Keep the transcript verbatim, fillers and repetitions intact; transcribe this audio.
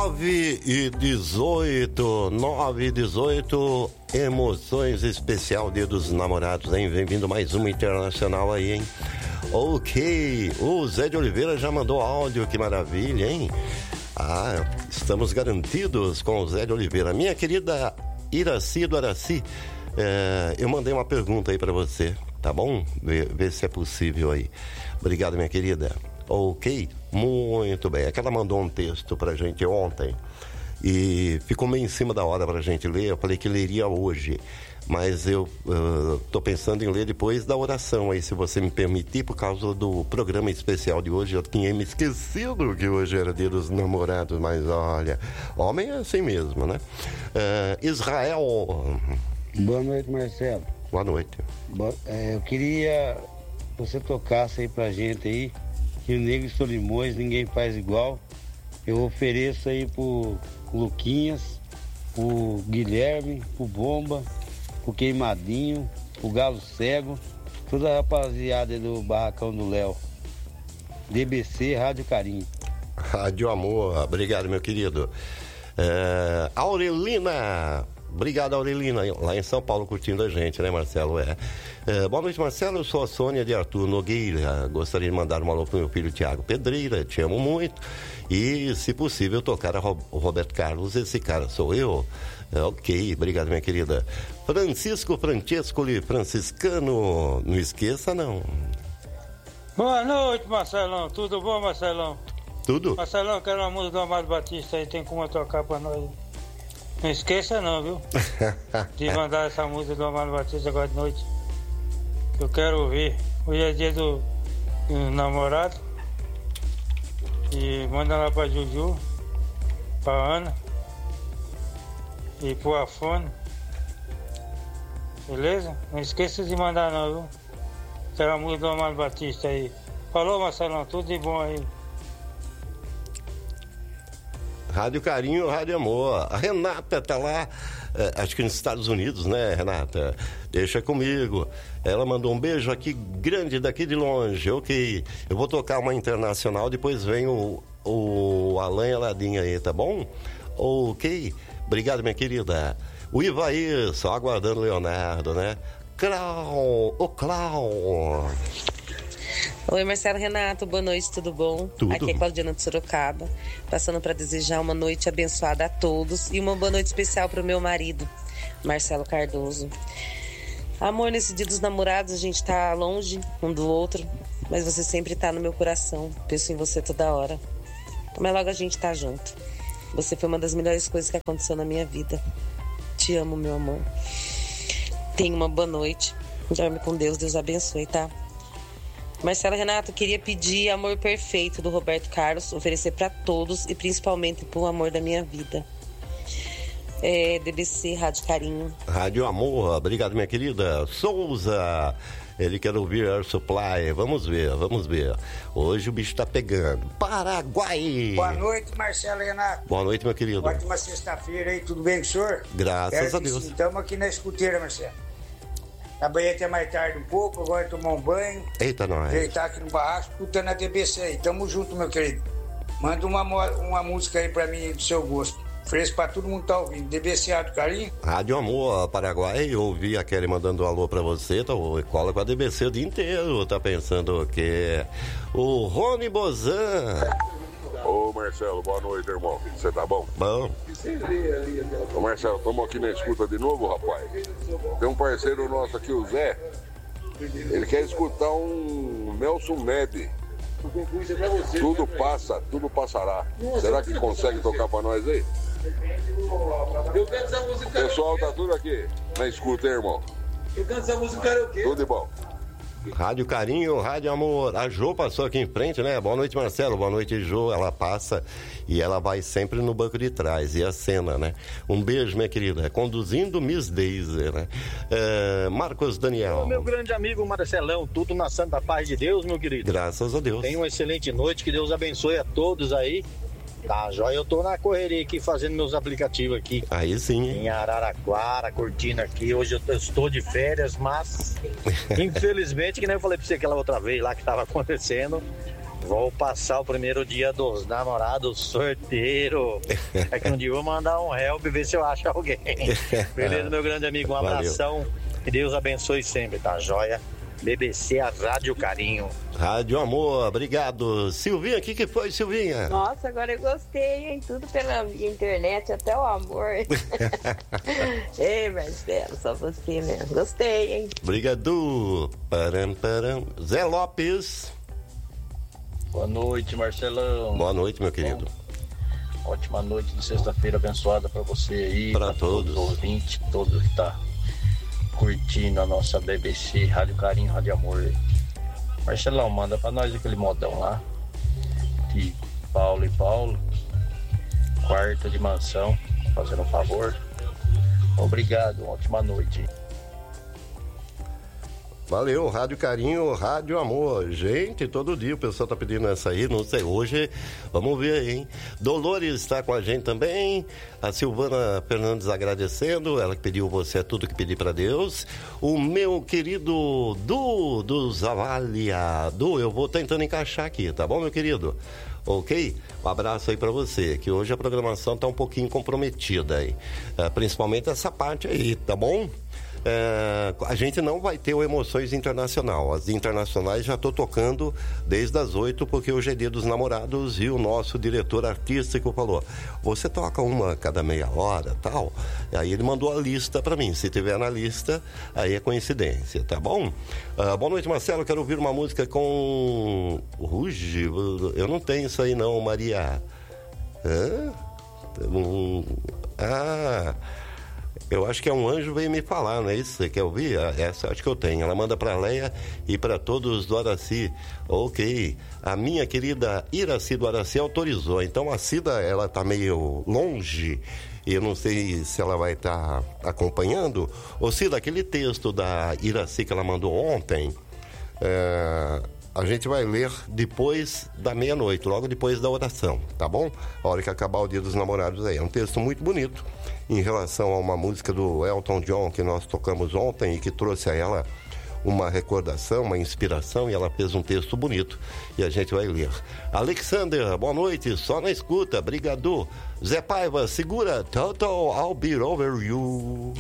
nove e dezoito, nove e dezoito, emoções especial Dia dos Namorados, hein? Bem-vindo mais uma internacional aí, hein? Ok, o Zé de Oliveira já mandou áudio, que maravilha, hein? Ah, estamos garantidos com o Zé de Oliveira. Minha querida Iraci do Araci, é, eu mandei uma pergunta aí pra você, tá bom? Vê, vê se é possível aí. Obrigado, minha querida. Ok, muito bem. É que ela mandou um texto pra gente ontem e ficou meio em cima da hora pra gente ler. Eu falei que leria hoje, mas eu uh, tô pensando em ler depois da oração aí, se você me permitir, por causa do programa especial de hoje. Eu tinha me esquecido que hoje era Dia dos Namorados, mas olha, homem é assim mesmo, né? Uh, Israel. Boa noite, Marcelo. Boa noite. Boa, é, eu queria que você tocasse aí pra gente aí, que o Negro Solimões ninguém faz igual. Eu ofereço aí pro Luquinhas, pro Guilherme, pro Bomba, pro Queimadinho, pro Galo Cego, toda a rapaziada do Barracão do Léo. D B C, Rádio Carinho. Rádio Amor, obrigado, meu querido. É, Aurelina. Obrigado, Aurelina, lá em São Paulo, curtindo a gente, né, Marcelo? É. é boa noite, Marcelo. Eu sou a Sônia de Arthur Nogueira. Gostaria de mandar um alô pro meu filho Tiago Pedreira. Te amo muito. E, se possível, tocar a Ro- o Roberto Carlos. Esse cara sou eu. É, ok, obrigado, minha querida. Francisco Francescoli, franciscano. Não esqueça, não. Boa noite, Marcelão. Tudo bom, Marcelão? Tudo? Marcelão, quero uma música do Amado Batista aí. Tem como tocar pra nós? Não esqueça não, viu? De mandar essa música do Amado Batista agora de noite. Eu quero ouvir. Hoje é dia do, do namorado. E manda lá pra Juju, pra Ana e pro Afone. Beleza? Não esqueça de mandar não, viu? Quero a música do Amado Batista aí. Falou, Marcelão, tudo de bom aí. Rádio Carinho, Rádio Amor. A Renata tá lá, é, acho que nos Estados Unidos, né, Renata? Deixa comigo. Ela mandou um beijo aqui grande daqui de longe. Ok. Eu vou tocar uma internacional, depois vem o, o Alain Aladinha aí, tá bom? Ok. Obrigado, minha querida. O Ivaí, só aguardando o Leonardo, né? Clau, o Clau. Oi, Marcelo, Renato, boa noite, tudo bom? Tudo. Aqui é Claudiana de Sorocaba, passando para desejar uma noite abençoada a todos e uma boa noite especial para o meu marido, Marcelo Cardoso. Amor, nesse dia dos namorados a gente tá longe um do outro, mas você sempre tá no meu coração, penso em você toda hora. Mas logo a gente tá junto. Você foi uma das melhores coisas que aconteceu na minha vida. Te amo, meu amor. Tenha uma boa noite. Dorme com Deus, Deus abençoe, tá? Marcelo, Renato, queria pedir Amor Perfeito do Roberto Carlos, oferecer para todos e principalmente pro amor da minha vida. É, D B C, Rádio Carinho. Rádio Amor, obrigado, minha querida. Souza, ele quer ouvir Air Supply. Vamos ver, vamos ver. Hoje o bicho tá pegando. Paraguai. Boa noite, Marcelo Renato. Boa noite, meu querido. Ótima sexta-feira aí, tudo bem com o senhor? Graças Quero a Deus. Estamos aqui na escuteira, Marcelo. Trabalhei até mais tarde um pouco, agora tomar um banho. Eita, nós. Deitar aqui no barraco, escutando a D B C aí. Tamo junto, meu querido. Manda uma, uma música aí pra mim do seu gosto. Ofereço pra todo mundo tá ouvindo. D B C Rádio Carinho. Rádio Amor, Paraguai. Eu ouvi a Kelly mandando um alô pra você. Tá, cola com a D B C o dia inteiro. Tá pensando o quê? O Rony Bozan. Ô Marcelo, boa noite, irmão. Você tá bom? Bom. Ô Marcelo, estamos aqui na escuta de novo, rapaz. Tem um parceiro nosso aqui, o Zé. Ele quer escutar um Nelson Ned. Tudo passa, tudo passará. Será que consegue tocar pra nós aí? Pessoal, tá tudo aqui na escuta, hein, irmão? Eu canto essa música karaokê. Tudo de bom. Rádio Carinho, Rádio Amor. A Jo passou aqui em frente, né? Boa noite, Marcelo. Boa noite, Jo. Ela passa e ela vai sempre no banco de trás. E a cena, né? Um beijo, minha querida. Conduzindo Miss Daisy, né? É, Marcos Daniel. Ô, meu grande amigo Marcelão, tudo na santa paz de Deus, meu querido. Graças a Deus. Tenha uma excelente noite, que Deus abençoe a todos aí. Tá, joia, eu tô na correria aqui fazendo meus aplicativos aqui. Aí sim, hein? Em Araraquara, curtindo aqui. Hoje eu, eu estou de férias, mas infelizmente, que nem eu falei pra você aquela outra vez lá que tava acontecendo, Vou passar o primeiro dia dos namorados sorteiro. É que um dia eu vou mandar um help e ver se eu acho alguém. Beleza, meu grande amigo? Um abração. Valeu. Que Deus abençoe sempre, tá joia? B B C, a Rádio Carinho. Rádio Amor, obrigado. Silvinha, o que, que foi, Silvinha? Nossa, agora eu gostei, hein? Tudo pela internet, até o amor. Ei, Marcelo, só você mesmo. Gostei, hein? Obrigado. Param, param. Zé Lopes. Boa noite, Marcelão. Boa noite, meu querido. Bom, ótima noite de sexta-feira abençoada pra você aí. Pra todos. Todos os ouvintes, todos que tá curtindo a nossa B B C, Rádio Carinho, Rádio Amor. Marcelão, manda pra nós aquele modão lá de Paulo e Paulo, quarta de mansão, fazendo um favor. Obrigado, ótima noite. Valeu, Rádio Carinho, Rádio Amor. Gente, todo dia o pessoal tá pedindo essa aí, não sei, hoje, vamos ver aí, hein? Dolores está com a gente também, a Silvana Fernandes agradecendo, ela que pediu Você é Tudo Que Pedi Pra Deus. O meu querido Du, do Zavalia. Du, eu vou tentando encaixar aqui, tá bom, meu querido? Ok? Um abraço aí pra você, que hoje a programação tá um pouquinho comprometida aí, é, principalmente essa parte aí, tá bom? É, a gente não vai ter o Emoções Internacional. As internacionais já estou tocando desde as oito, porque hoje é dia dos namorados e o nosso diretor artístico falou, você toca uma cada meia hora, tal. E aí ele mandou a lista para mim. Se tiver na lista, aí é coincidência, tá bom? Uh, boa noite, Marcelo. Quero ouvir uma música com Ruge. Eu não tenho isso aí não, Maria. Hã? Hum... Ah... Eu acho que é um anjo veio me falar, não é isso? Você quer ouvir? Essa eu acho que eu tenho. Ela manda para a Leia e para todos do Araci. Ok. A minha querida Iraci do Araci autorizou. Então a Cida, ela tá meio longe. E eu não sei se ela vai estar tá acompanhando. Ô Cida, aquele texto da Iraci que ela mandou ontem, é... a gente vai ler depois da meia-noite, logo depois da oração, tá bom? A hora que acabar o Dia dos Namorados aí. É um texto muito bonito em relação a uma música do Elton John que nós tocamos ontem e que trouxe a ela uma recordação, uma inspiração, e ela fez um texto bonito e a gente vai ler. Alexander, boa noite, só na escuta, obrigado. Zé Paiva, segura, Total, I'll be over you.